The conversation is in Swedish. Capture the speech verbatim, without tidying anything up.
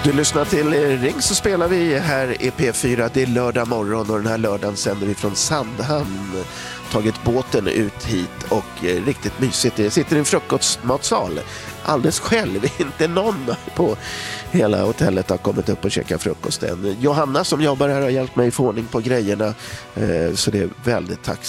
Du lyssnar till Ring, så spelar vi här i P fyra. Det är lördag morgon och den här lördagen sänder vi från Sandhamn. Tagit båten ut hit och eh, riktigt mysigt. Jag sitter i en frukostmatsal alldeles själv. Inte någon på hela hotellet har kommit upp och käkat frukosten. Johanna som jobbar här har hjälpt mig få ordning på grejerna. Eh, så det är väldigt tacksamt.